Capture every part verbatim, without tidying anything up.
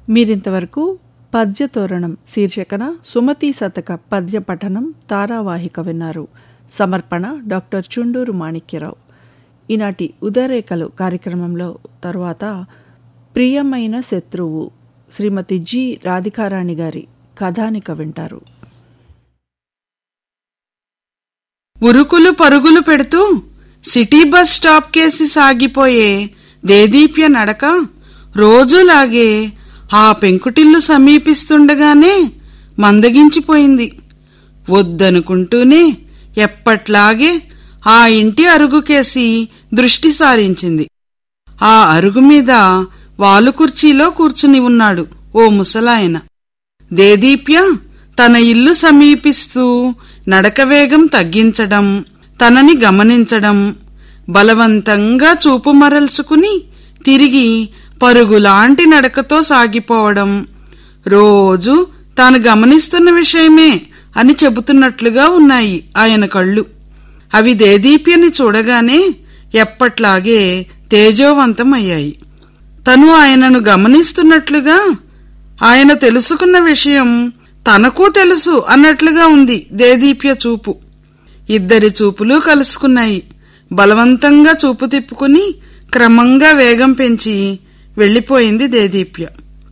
మీరింతవరకు పద్యతోరణం శీర్షికన సుమతి శతక పద్య పఠనం తారావాహిక విన్నారు. సమర్పణ డాక్టర్ చుండూరు మాణిక్యరావు. ఈనాటి ఉదయరేఖలు కార్యక్రమంలో తరువాత ప్రియమైన శత్రువు శ్రీమతి జి రాధికారాణి గారి కథానిక వింటారు. ఉరుకులు పరుగులు పెడుతూ సిటీ బస్ స్టాప్ కేసి సాగిపోయే దేదీప్య నడక రోజులాగే ఆ పెంకుటిల్లు సమీపిస్తుండగానే మందగించిపోయింది. వద్దనుకుంటూనే ఎప్పట్లాగే ఆ ఇంటి అరుగుకేసి దృష్టి సారించింది. ఆ అరుగు మీద వాలు కుర్చీలో కూర్చుని ఉన్నాడు ఓ ముసలాయన. దేదీప్య తన ఇల్లు సమీపిస్తూ నడక వేగం తగ్గించడం, తనని గమనించడం, బలవంతంగా చూపు మరల్చుకుని తిరిగి పరుగులాంటి నడకతో సాగిపోవడం రోజు తాను గమనిస్తున్న విషయమే అని చెబుతున్నట్లుగా ఉన్నాయి ఆయన కళ్ళు. అవి దేదీప్యని చూడగానే ఎప్పట్లాగే తేజోవంతమయ్యాయి. తను ఆయనను గమనిస్తున్నట్లుగా, ఆయన తెలుసుకున్న విషయం తనకు తెలుసు అన్నట్లుగా ఉంది దేదీప్య చూపు. ఇద్దరి చూపులు కలుసుకున్నాయి. బలవంతంగా చూపు తిప్పుకుని క్రమంగా వేగం పెంచి వెళ్లిపోయింది దేదీప్య.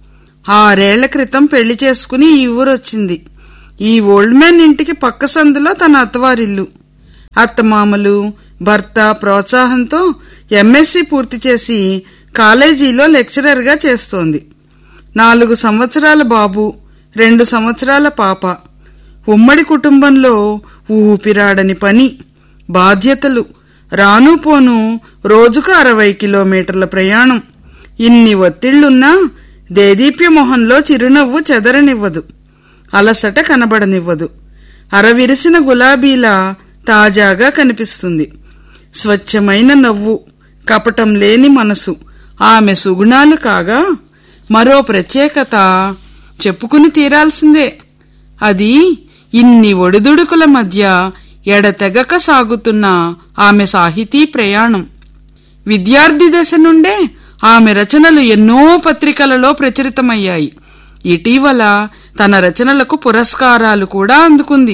ఆరేళ్ల క్రితం పెళ్లి చేసుకుని ఈ ఊరొచ్చింది. ఈ ఓల్డ్ మ్యాన్ ఇంటికి పక్క సందులో తన అత్తవారిల్లు. అత్తమామలు, భర్త ప్రోత్సాహంతో ఎంఎస్సీ పూర్తి చేసి కాలేజీలో లెక్చరర్గా చేస్తోంది. నాలుగు సంవత్సరాల బాబు, రెండు సంవత్సరాల పాప. ఉమ్మడి కుటుంబంలో ఊపిరాడని పని, బాధ్యతలు, రాను పోను రోజుకు అరవై కిలోమీటర్ల ప్రయాణం. ఇన్ని ఒత్తిళ్లున్నా దేదీప్య మొహంలో చిరునవ్వు చెదరనివ్వదు, అలసట కనబడనివ్వదు. అరవిరిసిన గులాబీలా తాజాగా కనిపిస్తుంది. స్వచ్ఛమైన నవ్వు, కపటం లేని మనసు ఆమె సుగుణాలు కాగా మరో ప్రత్యేకత చెప్పుకుని తీరాల్సిందే. అది ఇన్ని ఒడిదుడుకుల మధ్య ఎడతెగక సాగుతున్న ఆమె సాహితీ ప్రయాణం. విద్యార్థి దశ నుండే ఆమె రచనలు ఎన్నో పత్రికలలో ప్రచురితమయ్యాయి. ఇటీవల తన రచనలకు పురస్కారాలు కూడా అందుకుంది.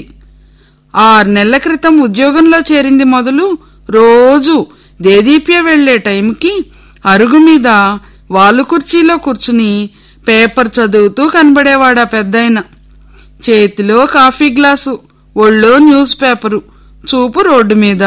ఆరు నెలల క్రితం ఉద్యోగంలో చేరింది మొదలు రోజు దేదీప్య వెళ్లే టైంకి అరుగు మీద వాలు కుర్చీలో కూర్చుని పేపర్ చదువుతూ కనబడేవాడా పెద్దాయన. చేతిలో కాఫీ గ్లాసు, ఒళ్ళో న్యూస్ పేపరు, చూపు రోడ్డు మీద.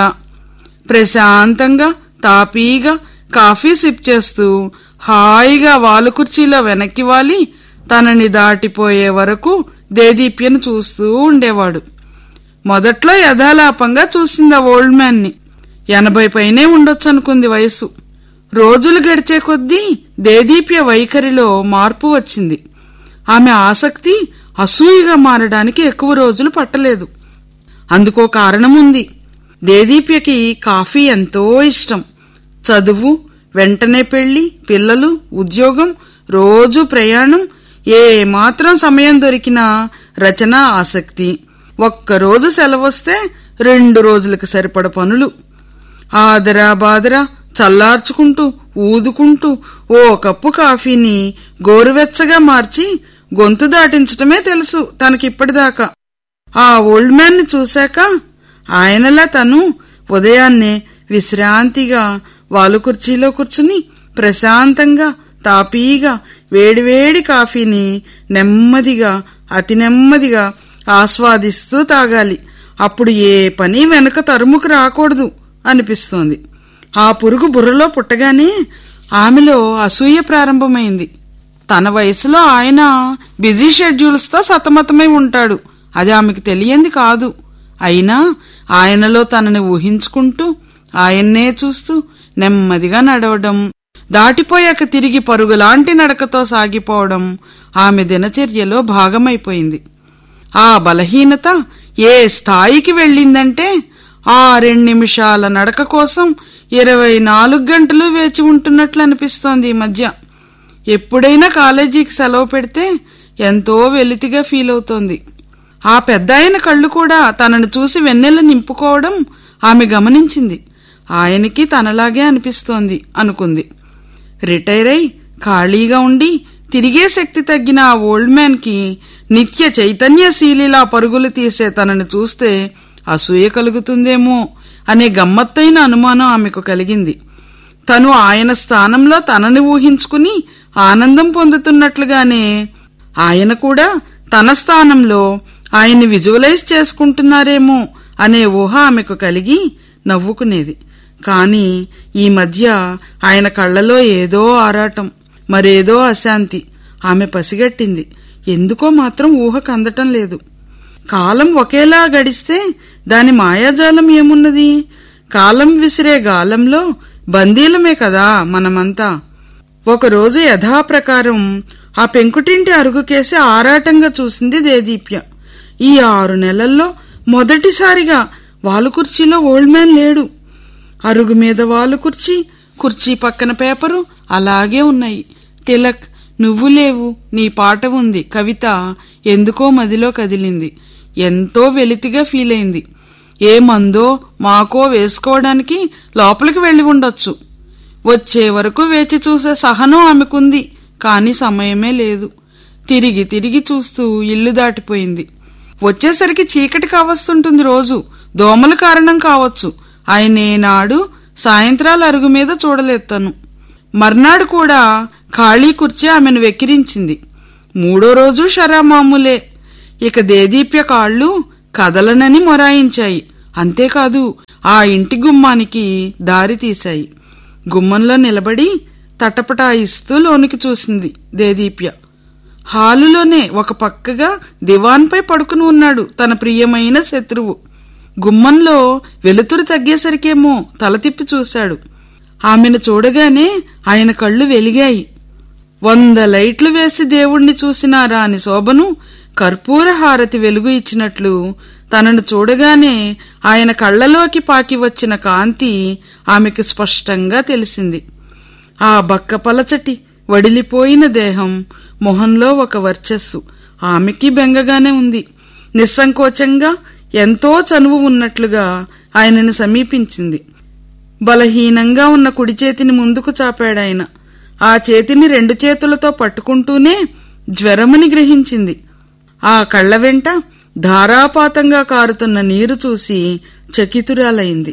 ప్రశాంతంగా తాపీగా కాఫీ సిప్ చేస్తూ హాయిగా వాలు కుర్చీలో వెనక్కి వాలి తనని దాటిపోయే వరకు దేదీప్యను చూస్తూ ఉండేవాడు. మొదట్లో యథాలాపంగా చూసింది ఆ ఓల్డ్ మ్యాన్ని. ఎనభై పైనే ఉండొచ్చనుకుంది వయసు. రోజులు గడిచే కొద్దీ దేదీప్య వైఖరిలో మార్పు వచ్చింది. ఆమె ఆసక్తి అసూయగా మారడానికి ఎక్కువ రోజులు పట్టలేదు. అందుకో కారణముంది. దేదీప్యకి కాఫీ ఎంతో ఇష్టం. చదువు, వెంటనే పెళ్లి, పిల్లలు, ఉద్యోగం, రోజు ప్రయాణం, ఏ మాత్రం సమయం దొరికినా రచన ఆసక్తి. ఒక్కరోజు సెలవొస్తే రెండు రోజులకు సరిపడ పనులు. ఆదరా బాదరా చల్లార్చుకుంటూ ఊదుకుంటూ ఓ కప్పు కాఫీని గోరువెచ్చగా మార్చి గొంతు దాటించటమే తెలుసు తనకిప్పటిదాకా. ఆ ఓల్డ్ మ్యాన్ ని చూశాక ఆయనలా తను ఉదయాన్నే విశ్రాంతిగా వాలు కుర్చీలో కూర్చుని ప్రశాంతంగా తాపీగా వేడివేడి కాఫీని నెమ్మదిగా అతి నెమ్మదిగా ఆస్వాదిస్తూ తాగాలి. అప్పుడు ఏ పని వెనక తరుముకు రాకూడదు అనిపిస్తోంది. ఆ పురుగు బుర్రలో పుట్టగానే ఆమెలో అసూయ ప్రారంభమైంది. తన వయసులో ఆయన బిజీ షెడ్యూల్స్ తో సతమతమై ఉంటాడు. అది ఆమెకు తెలియంది కాదు. అయినా ఆయనలో తనని ఊహించుకుంటూ ఆయన్నే చూస్తూ నెమ్మదిగా నడవడం, దాటిపోయాక తిరిగి పరుగులాంటి నడకతో సాగిపోవడం ఆమె దినచర్యలో భాగమైపోయింది. ఆ బలహీనత ఏ స్థాయికి వెళ్ళిందంటే ఆ రెండు నిమిషాల నడక కోసం ఇరవై నాలుగు గంటలు వేచి ఉంటున్నట్లు అనిపిస్తోంది ఈ మధ్య. ఎప్పుడైనా కాలేజీకి సెలవు పెడితే ఎంతో వెలితిగా ఫీల్ అవుతోంది. ఆ పెద్దాయన కళ్ళు కూడా తనను చూసి వెన్నెల నింపుకోవడం ఆమె గమనించింది. ఆయనకి తనలాగే అనిపిస్తోంది అనుకుంది. రిటైర్ అయి ఖాళీగా ఉండి తిరిగే శక్తి తగ్గిన ఆ ఓల్డ్ మ్యాన్ కి నిత్య చైతన్యశీలిలా పరుగులు తీసే తనని చూస్తే అసూయ కలుగుతుందేమో అనే గమ్మత్తైన అనుమానం ఆమెకు కలిగింది. తను ఆయన స్థానంలో తనని ఊహించుకుని ఆనందం పొందుతున్నట్లుగానే ఆయన కూడా తన స్థానంలో ఆయన్ని విజువలైజ్ చేసుకుంటున్నారేమో అనే ఊహ ఆమెకు కలిగి నవ్వుకునేది. కాని ఈ మధ్య ఆయన కళ్లలో ఏదో ఆరాటం, మరేదో అశాంతి ఆమె పసిగట్టింది. ఎందుకో మాత్రం ఊహకు అందటం లేదు. కాలం ఒకేలా గడిస్తే దాని మాయాజాలం ఏమున్నది? కాలం విసిరే గాలంలో బందీలమే కదా మనమంతా. ఒకరోజు యథాప్రకారం ఆ పెంకుటింటి అరుగుకేసి ఆరాటంగా చూసింది దేదీప్య. ఈ ఆరు నెలల్లో మొదటిసారిగా వాలుకుర్చీలో ఓల్డ్ మ్యాన్ లేడు. అరుగు మీద వాలుకుర్చీ, కుర్చీ పక్కన పేపరు అలాగే ఉన్నాయి. తిలక్, నువ్వు లేవు, నీ పాట ఉంది కవిత ఎందుకో మదిలో కదిలింది. ఎంతో వెలితిగా ఫీల్ అయింది. ఏ మందో మాకో వేసుకోవడానికి లోపలికి వెళ్లి ఉండొచ్చు. వచ్చే వరకు వేచి చూసే సహనం ఆమెకుంది. కాని సమయమే లేదు. తిరిగి తిరిగి చూస్తూ ఇల్లు దాటిపోయింది. వచ్చేసరికి చీకటి కావస్తుంటుంది. రోజు దోమల కారణం కావచ్చు. ఆయనేనాడు సాయంత్రాల అరుగు మీద చూడలేత్తను. మర్నాడు కూడా ఖాళీ కుర్చీ ఆమెను వెక్కిరించింది. మూడో రోజు షరామామూలే. ఇక దేదీప్య కాళ్ళు కదలనని మొరాయించాయి. అంతేకాదు ఆ ఇంటి గుమ్మానికి దారి తీశాయి. గుమ్మంలో నిలబడి తటపటాయిస్తూ లోనికి చూసింది దేదీప్య. హాలులోనే ఒక పక్కగా దివాన్పై పడుకుని ఉన్నాడు తన ప్రియమైన శత్రువు. గుమ్మంలో వెలుతురు తగ్గేసరికేమో తల తిప్పి చూశాడు. ఆమెను చూడగానే ఆయన కళ్ళు వెలిగాయి. వంద లైట్లు వేసి దేవుణ్ణి చూసినారా అని శోభను కర్పూర హారతి వెలుగు ఇచ్చినట్లు తనను చూడగానే ఆయన కళ్లలోకి పాకి వచ్చిన కాంతి ఆమెకు స్పష్టంగా తెలిసింది. ఆ బక్కపలచటి వడిలిపోయిన దేహం, మొహంలో ఒక వర్చస్సు ఆమెకి బెంగగానే ఉంది. నిస్సంకోచంగా ఎంతో చనువు ఉన్నట్లుగా ఆయనను సమీపించింది. బలహీనంగా ఉన్న కుడి చేతిని ముందుకు చాపాడాయన. ఆ చేతిని రెండు చేతులతో పట్టుకుంటూనే జ్వరమని గ్రహించింది. ఆ కళ్ల వెంట ధారాపాతంగా కారుతున్న నీరు చూసి చకితురాలైంది.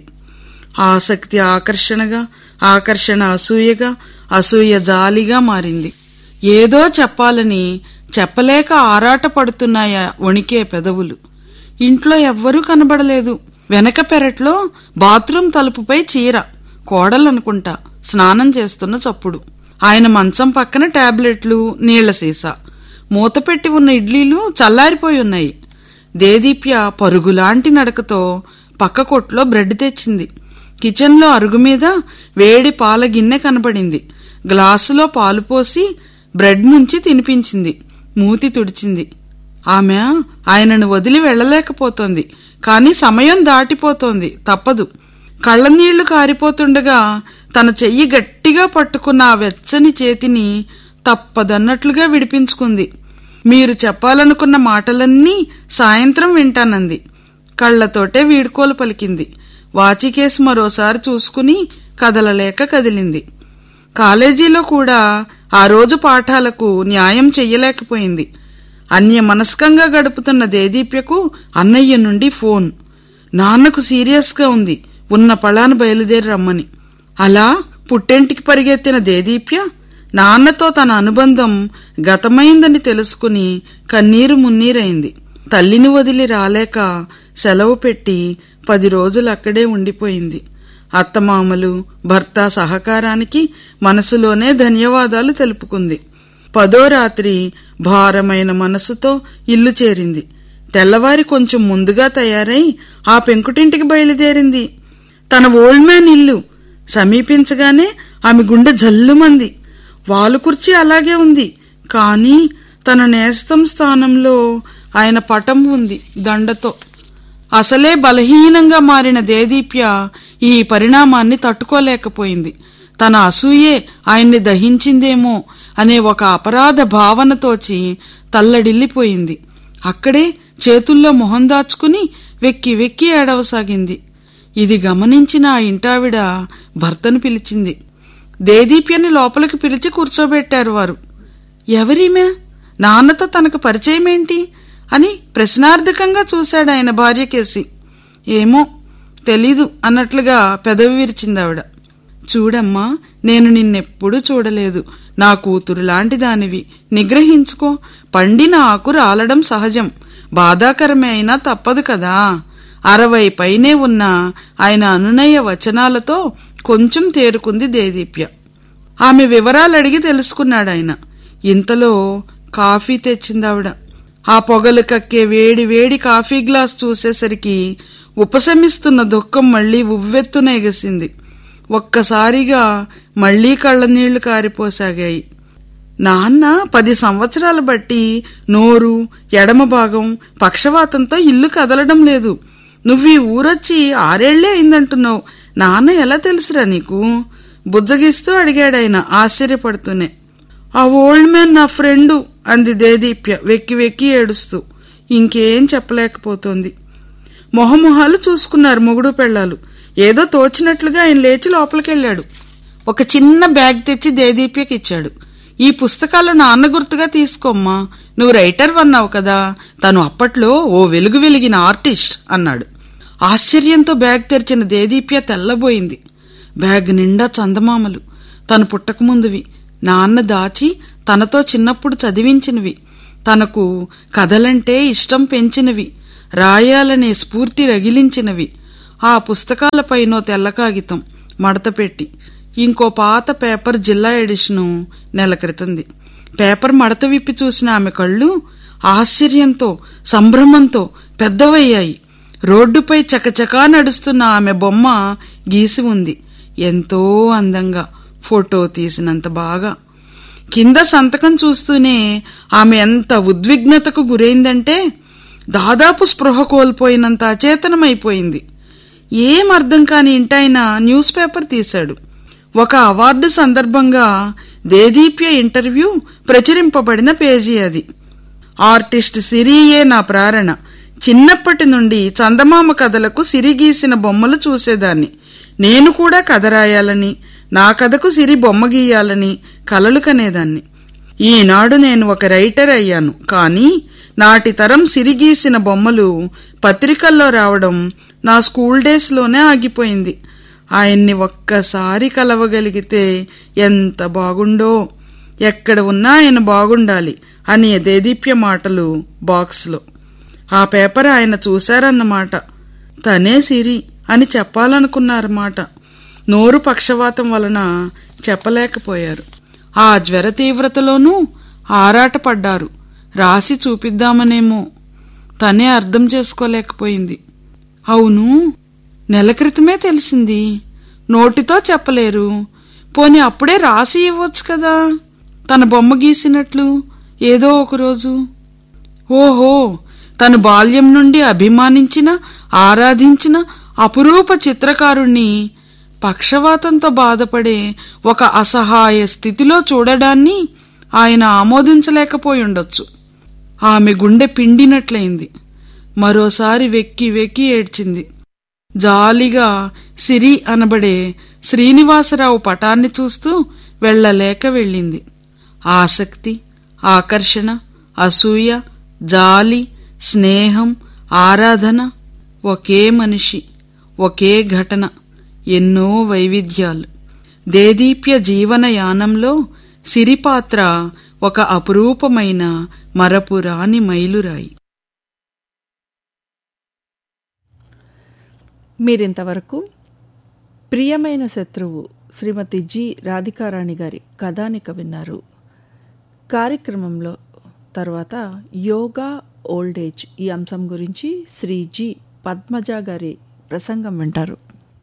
ఆసక్తి ఆకర్షణగా, ఆకర్షణ అసూయగా, అసూయ జాలిగా మారింది. ఏదో చెప్పాలని చెప్పలేక ఆరాటపడుతున్నాయా వణికే పెదవులు. ఇంట్లో ఎవ్వరూ కనబడలేదు. వెనక పెరట్లో బాత్రూం తలుపుపై చీర, కోడలనుకుంటా, స్నానం చేస్తున్న చప్పుడు. ఆయన మంచం పక్కన టాబ్లెట్లు, నీళ్ల సీసా, మూతపెట్టి ఉన్న ఇడ్లీలు చల్లారిపోయి ఉన్నాయి. దేదీప్య పరుగులాంటి నడకతో పక్క కొట్లో బ్రెడ్ తెచ్చింది. కిచెన్లో అరుగు మీద వేడి పాల గిన్నె కనబడింది. గ్లాసులో పాలు పోసి బ్రెడ్ ముంచి తినిపించింది. మూతి తుడిచింది. ఆమె ఆయనను వదిలి వెళ్లలేకపోతోంది. కాని సమయం దాటిపోతోంది. తప్పదు. కళ్ళనీళ్లు కారిపోతుండగా తన చెయ్యి గట్టిగా పట్టుకున్న ఆ వెచ్చని చేతిని తప్పదన్నట్లుగా విడిపించుకుంది. మీరు చెప్పాలనుకున్న మాటలన్నీ సాయంత్రం వింటానంది. కళ్లతోటే వీడ్కోలు పలికింది. వాచికేసి మరోసారి చూసుకుని కదలలేక కదిలింది. కాలేజీలో కూడా ఆ రోజు పాఠాలకు న్యాయం చెయ్యలేకపోయింది. అన్యమనస్కంగా గడుపుతున్న దేదీప్యకు అన్నయ్య నుండి ఫోన్. నాన్నకు సీరియస్గా ఉంది, ఉన్న పళాను బయలుదేరి రమ్మని. అలా పుట్టెంటికి పరిగెత్తిన దేదీప్య నాన్నతో తన అనుబంధం గతమైందని తెలుసుకుని కన్నీరు మున్నీరైంది. తల్లిని వదిలి రాలేక సెలవు పెట్టి పది రోజులు అక్కడే ఉండిపోయింది. అత్తమామలు, భర్త సహకారానికి మనసులోనే ధన్యవాదాలు తెలుపుకుంది. పదో రాత్రి భారమైన మనసుతో ఇల్లు చేరింది. తెల్లవారి కొంచెం ముందుగా తయారై ఆ పెంకుటింటికి బయలుదేరింది. తన ఓల్డ్ మ్యాన్ ఇల్లు సమీపించగానే ఆమె గుండె జల్లుమంది. వాలుకుర్చీ అలాగే ఉంది. కాని తన నేస్తం స్థానంలో ఆయన పటం ఉంది దండతో. అసలే బలహీనంగా మారిన దేదీప్య ఈ పరిణామాన్ని తట్టుకోలేకపోయింది. తన అసూయే ఆయన్ని దహించిందేమో అనే ఒక అపరాధ భావనతోచి తల్లడిల్లిపోయింది. అక్కడే చేతుల్లో మొహం దాచుకుని వెక్కి వెక్కి ఏడవసాగింది. ఇది గమనించిన ఆ ఇంటావిడ భర్తను పిలిచింది. దేదీప్యని లోపలికి పిలిచి కూర్చోబెట్టారు వారు. ఎవరిమే? నాన్నతో తనకు పరిచయమేంటి అని ప్రశ్నార్థకంగా చూశాడు ఆయన భార్యకేసి. ఏమో తెలీదు అన్నట్లుగా పెదవి విరిచిందావిడ. చూడమ్మా, నేను నిన్నెప్పుడూ చూడలేదు. నా కూతురు లాంటి దానివి, నిగ్రహించుకో. పండిన ఆకు రాలడం సహజం, బాధాకరమే అయినా తప్పదు కదా. అరవై పైనే ఉన్న ఆయన అనునయ వచనాలతో కొంచెం తేరుకుంది దేదీప్య. ఆమె వివరాలడిగి తెలుసుకున్నాడాయన. ఇంతలో కాఫీ తెచ్చిందావిడ. ఆ పొగలు కక్కే వేడి వేడి కాఫీ గ్లాస్ చూసేసరికి ఉపశమిస్తున్న దుఃఖం మళ్లీ ఉవ్వెత్తున ఎగసింది. ఒక్కసారిగా మళ్లీ కళ్ళనీళ్లు కారిపోసాగాయి. నాన్న పది సంవత్సరాలు బట్టి నోరు, ఎడమ భాగం పక్షవాతంతో ఇల్లు కదలడం లేదు. నువ్వీ ఊరొచ్చి ఆరేళ్లే అయిందంటున్నావు. నాన్న ఎలా తెలుసురా నీకు? బుజ్జగిస్తూ అడిగాడాయన ఆశ్చర్యపడుతూనే. ఆ ఓల్డ్ మ్యాన్ నా ఫ్రెండు అంది దేదీప్య వెక్కి వెక్కి ఏడుస్తూ. ఇంకేం చెప్పలేకపోతోంది. మొహమొహాలు చూసుకున్నారు మొగుడు పెళ్లాలు. ఏదో తోచినట్లుగా ఆయన లేచి లోపలికెళ్లాడు. ఒక చిన్న బ్యాగ్ తెచ్చి దేదీప్యకి ఇచ్చాడు. ఈ పుస్తకాలు నాన్న గుర్తుగా తీసుకోమ్మా, నువ్వు రైటర్ అన్నావు కదా. తను అప్పట్లో ఓ వెలుగు వెలిగిన ఆర్టిస్ట్ అన్నాడు. ఆశ్చర్యంతో బ్యాగ్ తెరిచిన దేదీప్య తెల్లబోయింది. బ్యాగ్ నిండా చందమామలు, తను పుట్టకముందువి, నాన్న దాచి తనతో చిన్నప్పుడు చదివించినవి, తనకు కథలంటే ఇష్టం పెంచినవి, రాయాలనే స్ఫూర్తి రగిలించినవి. ఆ పుస్తకాలపైనో తెల్ల కాగితం మడతపెట్టి, ఇంకో పాత పేపర్ జిల్లా ఎడిషను నెల క్రితంది. పేపర్ మడత విప్పి చూసిన ఆమె కళ్ళు ఆశ్చర్యంతో సంభ్రమంతో పెద్దవయ్యాయి. రోడ్డుపై చకచకా నడుస్తున్న ఆమె బొమ్మ గీసి ఉంది. ఎంతో అందంగా, ఫోటో తీసినంత బాగా. కింద సంతకం చూస్తూనే ఆమె ఎంత ఉద్విగ్నతకు గురైందంటే దాదాపు స్పృహ కోల్పోయినంత అచేతనమైపోయింది. ఏం అర్థం కాని ఇంటాయన న్యూస్ పేపర్ తీశాడు. ఒక అవార్డు సందర్భంగా దేదీప్య ఇంటర్వ్యూ ప్రచురింపబడిన పేజీ అది. ఆర్టిస్ట్ సిరియే నా ప్రేరణ. చిన్నప్పటి నుండి చందమామ కథలకు సిరి గీసిన బొమ్మలు చూసేదాన్ని. నేను కూడా కథ రాయాలని, నా కథకు సిరి బొమ్మ గీయాలని కలలు కనేదాన్ని. ఈనాడు నేను ఒక రైటర్ అయ్యాను. కానీ నాటి తరం సిరి గీసిన బొమ్మలు పత్రికల్లో రావడం నా స్కూల్ డేస్ లోనే ఆగిపోయింది. ఆయన్ని ఒక్కసారి కలవగలిగితే ఎంత బాగుండో. ఎక్కడ ఉన్నా ఆయన బాగుండాలి అని దేదీప్య మాటలు బాక్స్లో. ఆ పేపర్ ఆయన చూశారన్నమాట. తనే సిరి అని చెప్పాలనుకున్నారన్నమాట. నోరు పక్షవాతం వలన చెప్పలేకపోయారు. ఆ జ్వర తీవ్రతలోనూ ఆరాటపడ్డారు. రాసి చూపిద్దామనేమో. తనే అర్థం చేసుకోలేకపోయింది. అవును, నెల క్రితమే తెలిసింది. నోటితో చెప్పలేరు. పోనీ అప్పుడే రాసి ఇవ్వచ్చు కదా, తన బొమ్మ గీసినట్లు ఏదో ఒకరోజు. ఓహో, తను బాల్యం నుండి అభిమానించిన, ఆరాధించిన అపురూప చిత్రకారుణ్ణి పక్షవాతంతో బాధపడే ఒక అసహాయ స్థితిలో చూడడాన్ని ఆయన ఆమోదించలేకపోయుండొచ్చు. ఆమె గుండె పిండినట్లయింది. మరోసారి వెక్కి వెక్కి ఏడ్చింది. జాలిగా సిరి అనబడే శ్రీనివాసరావు పటాన్ని చూస్తూ వెళ్లలేక వెళ్ళింది. ఆసక్తి, ఆకర్షణ, అసూయ, జాలి, స్నేహం, ఆరాధన, ఒకే మనిషి, ఒకే ఘటన, ఎన్నో వైవిధ్యాలు. దేదీప్య జీవనయానంలో సిరిపాత్ర ఒక అపురూపమైన మరపురాని మైలురాయి. మీరింతవరకు ప్రియమైన శత్రువు శ్రీమతి జి రాధికారాణి గారి కథానిక విన్నారు. కార్యక్రమంలో తర్వాత యోగా ఓల్డ్ ఏజ్ ఈ అంశం గురించి శ్రీ జి పద్మజ గారి ప్రసంగం వింటారు.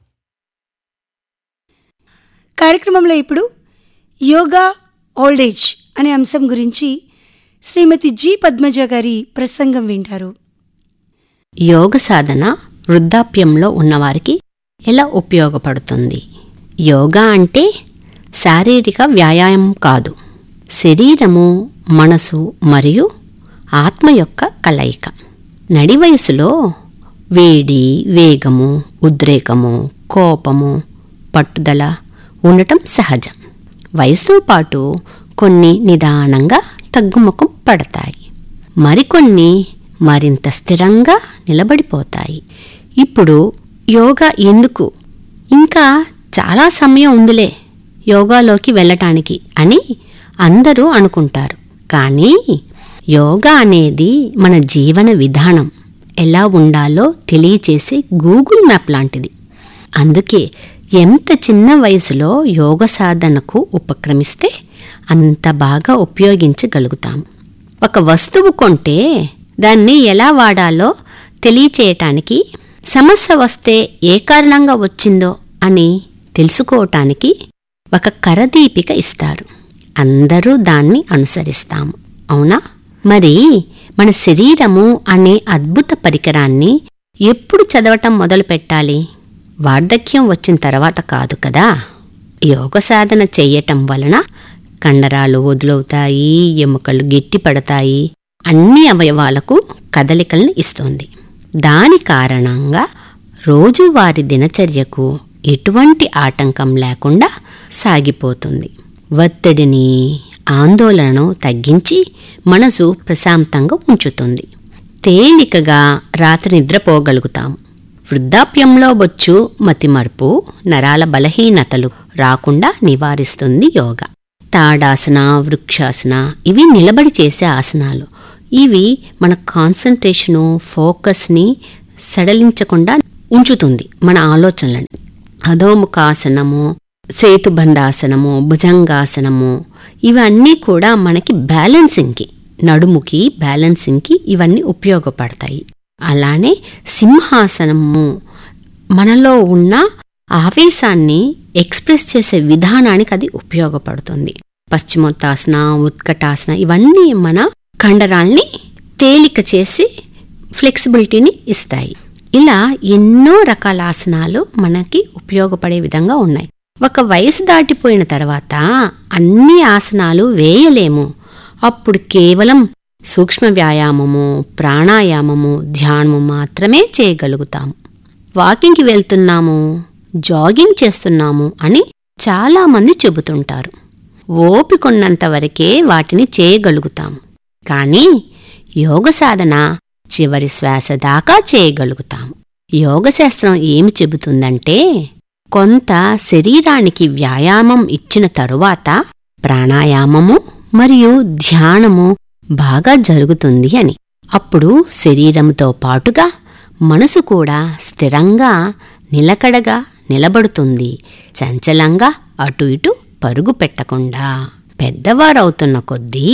కార్యక్రమంలో ఇప్పుడు యోగా ఓల్డ్ ఏజ్ అనే అంశం గురించి శ్రీమతి జి పద్మజ గారి ప్రసంగం వింటారు. యోగ సాధన వృద్ధాప్యంలో ఉన్నవారికి ఎలా ఉపయోగపడుతుంది? యోగా అంటే శారీరక వ్యాయామం కాదు, శరీరము, మనసు మరియు ఆత్మ యొక్క కలయిక. నడి వయసులో వేడి, వేగము, ఉద్రేకము, కోపము, పట్టుదల ఉండటం సహజం. వయసుతో పాటు కొన్ని నిదానంగా తగ్గుముఖం పడతాయి. మరికొన్ని మరింత స్థిరంగా నిలబడిపోతాయి. ఇప్పుడు యోగా ఎందుకు, ఇంకా చాలా సమయం ఉందిలే యోగాలోకి వెళ్ళటానికి అని అందరూ అనుకుంటారు. కానీ యోగా అనేది మన జీవన విధానం ఎలా ఉండాలో తెలియచేసే గూగుల్ మ్యాప్ లాంటిది. అందుకే ఎంత చిన్న వయసులో యోగ సాధనకు ఉపక్రమిస్తే అంత బాగా ఉపయోగించగలుగుతాం. ఒక వస్తువు కొంటే దాన్ని ఎలా వాడాలో తెలియచేయటానికి, సమస్య వస్తే ఏ కారణంగా వచ్చిందో అని తెలుసుకోవటానికి ఒక కరదీపిక ఇస్తారు. అందరూ దాన్ని అనుసరిస్తాము, అవునా? మరి మన శరీరము అనే అద్భుత పరికరాన్ని ఎప్పుడు చదవటం మొదలు పెట్టాలి? వార్ధక్యం వచ్చిన తర్వాత కాదు కదా. యోగ సాధన చెయ్యటం వలన కండరాలు వదులవుతాయి, ఎముకలు గట్టిపడతాయి, అన్ని అవయవాలకు కదలికలను ఇస్తుంది. దాని కారణంగా రోజువారి దినచర్యకు ఎటువంటి ఆటంకం లేకుండా సాగిపోతుంది. ఒత్తిడిని, ఆందోళనను తగ్గించి మనసు ప్రశాంతంగా ఉంచుతుంది. తేలికగా రాత్రి నిద్రపోగలుగుతాము. వృద్ధాప్యంలో వచ్చు మతిమరుపు, నరాల బలహీనతలు రాకుండా నివారిస్తుంది యోగా. తాడాసన, వృక్షాసన ఇవి నిలబడి చేసే ఆసనాలు. ఇవి మన కాన్సంట్రేషను, ఫోకస్ని సడలించకుండా ఉంచుతుంది, మన ఆలోచనలని. అధోముఖాసనము, సేతుబంధాసనము, భుజంగాసనము ఇవన్నీ కూడా మనకి బ్యాలెన్సింగ్కి, నడుముకి బ్యాలెన్సింగ్కి ఇవన్నీ ఉపయోగపడతాయి. అలానే సింహాసనము మనలో ఉన్న ఆవేశాన్ని ఎక్స్ప్రెస్ చేసే విధానానికి అది ఉపయోగపడుతుంది. పశ్చిమోత్తాసన, ఉత్కటాసన ఇవన్నీ మన కండరాల్ని తేలిక చేసి ఫ్లెక్సిబిలిటీని ఇస్తాయి. ఇలా ఎన్నో రకాల ఆసనాలు మనకి ఉపయోగపడే విధంగా ఉన్నాయి. ఒక వయసు దాటిపోయిన తర్వాత అన్ని ఆసనాలు వేయలేము. అప్పుడు కేవలం సూక్ష్మ వ్యాయామము, ప్రాణాయామము, ధ్యానము మాత్రమే చేయగలుగుతాము. వాకింగ్కి వెళ్తున్నాము, జాగింగ్ చేస్తున్నాము అని చాలామంది చెబుతుంటారు. ఓపికొన్నంత వరకే వాటిని చేయగలుగుతాము. కానీ యోగ సాధన చివరి శ్వాస దాకా చేయగలుగుతాము. యోగశాస్త్రం ఏమి చెబుతుందంటే, కొంత శరీరానికి వ్యాయామం ఇచ్చిన తరువాత ప్రాణాయామము మరియు ధ్యానము బాగా జరుగుతుంది అని. అప్పుడు శరీరంతో పాటుగా మనసు కూడా స్థిరంగా, నిలకడగా నిలబడుతుంది. చంచలంగా అటు ఇటు పరుగు పెట్టకుండా. పెద్దవారవుతున్న కొద్దీ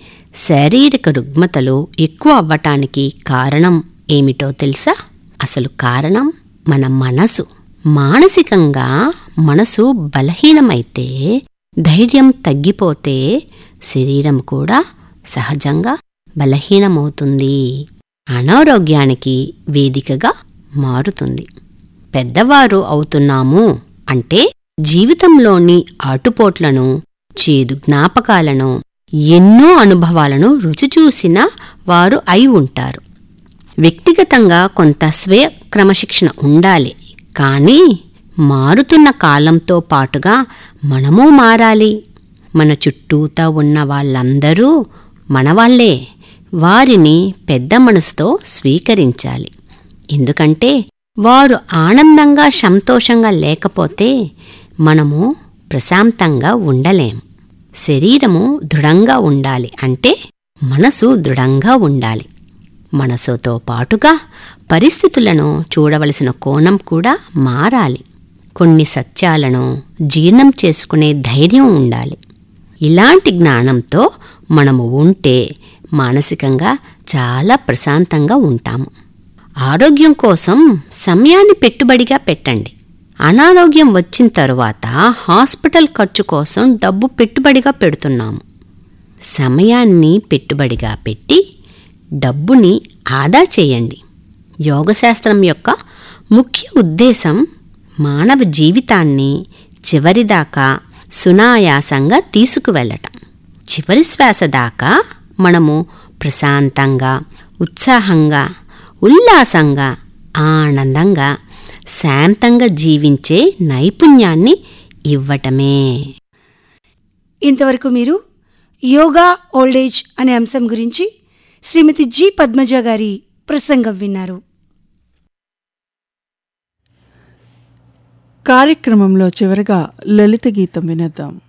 శారీరక రుగ్మతలు ఎక్కువ అవ్వటానికి కారణం ఏమిటో తెలుసా? అసలు కారణం మన మనసు. మానసికంగా మనసు బలహీనమైతే, ధైర్యం తగ్గిపోతే శరీరం కూడా సహజంగా బలహీనమవుతుంది. అనారోగ్యానికి వేదికగా మారుతుంది. పెద్దవారు అవుతున్నాము అంటే జీవితంలోని ఆటుపోట్లను, చేదు జ్ఞాపకాలను, ఎన్నో అనుభవాలను రుచిచూసిన వారు అయి ఉంటారు. వ్యక్తిగతంగా కొంత స్వయ క్రమశిక్షణ ఉండాలి. కానీ మారుతున్న కాలంతో పాటుగా మనమూ మారాలి. మన చుట్టూతా ఉన్న వాళ్ళందరూ మనవాళ్లే. వారిని పెద్ద మనసుతో స్వీకరించాలి. ఎందుకంటే వారు ఆనందంగా, సంతోషంగా లేకపోతే మనము ప్రశాంతంగా ఉండలేం. శరీరము దృఢంగా ఉండాలి అంటే మనసు దృఢంగా ఉండాలి. మనసుతో పాటుగా పరిస్థితులను చూడవలసిన కోణం కూడా మారాలి. కొన్ని సత్యాలను జీర్ణం చేసుకునే ధైర్యం ఉండాలి. ఇలాంటి జ్ఞానంతో మనము ఉంటే మానసికంగా చాలా ప్రశాంతంగా ఉంటాము. ఆరోగ్యం కోసం సమయాన్ని పెట్టుబడిగా పెట్టండి. అనారోగ్యం వచ్చిన తరువాత హాస్పిటల్ ఖర్చు కోసం డబ్బు పెట్టుబడిగా పెడుతున్నాము. సమయాన్ని పెట్టుబడిగా పెట్టి డబ్బుని ఆదా చేయండి. యోగశాస్త్రం యొక్క ముఖ్య ఉద్దేశం మానవ జీవితాన్ని చివరిదాకా సునాయాసంగా తీసుకువెళ్ళటం. చివరి శ్వాస దాకా మనము ప్రశాంతంగా, ఉత్సాహంగా, ఉల్లాసంగా, ఆనందంగా, శాంతంగా జీవించే నైపుణ్యాన్ని ఇవ్వటమే. ఇంతవరకు మీరు యోగా ఓల్డేజ్ అనే అంశం గురించి శ్రీమతి జి పద్మజ గారి ప్రసంగం విన్నారు. కార్యక్రమంలో చివరగా లలిత గీతం వినేద్దాం.